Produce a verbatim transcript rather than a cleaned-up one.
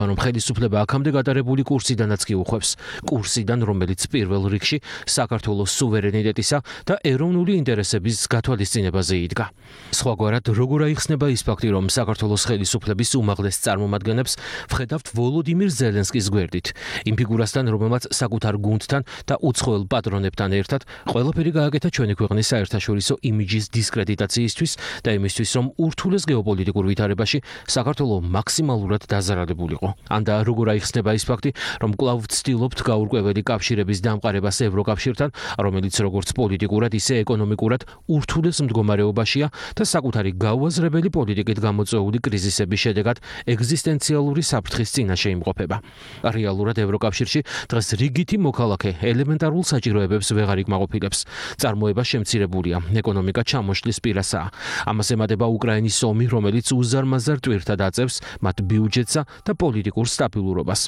რომ ხელისუფლება აქამდე გატარებული კურსიდანაც კი უხვევს. კურსიდან, რომელიც პირველ რიგში საქართველოს სუვერენიტეტისა და ეროვნული ინტერესების გათვალისწინებაზე იდგა. სხვაგვარად, როგორ აიხსნება ის ფაქტი, რომ საქართველოს ხელისუფლების უმაღლეს წარმომადგენლებს ვხედავთ ვოლოდიმირ ზელენსკის გვერდით, იმ ფიგურასთან, რომელმაც საკუთარ გუნდთან და უცხოელ პატრონებთან ერთად ყველაფერი გააკეთა ჩვენი ქვეყნის საერთაშორისო იმიჯის დისკრედიტაციისთვის და იმისთვის, რომ ურთულეს გეოპოლიტიკურ ვითარებაში საქართველო მაქსიმალურად დაზარალებულიყო. ან და როგორ აიხსნება ის ფაქტი, რომ კვლავ ვცდილობთ გაურკვეველი კავშირების დამყარებას ევროკავშირთან, რომელიც როგორც პოლიტიკურად, ისე ეკონომიკურად ურთულეს მდგომარეობაშია და საკუთარი გაუაზრებელი პოლიტიკით გამოწვეული კრიზისების შედეგად ეგზისტენციალური საფრთხის წინაშე იმყოფება. რეალურად ევროკავშირში დღეს რიგითი მოქალაქე ელემენტარულ საჭიროებებს ვეღარ იკმაყოფილებს. წარმოება შემცირებულია, ეკონომიკა ჩამოშლის პირასაა. ამას ემატება უკრაინის ომი, რომელიც უზარმაზარ ტვირთად აწევს მათ ბიუჯეტსა და პოლიტიკურ სტაბილურობას.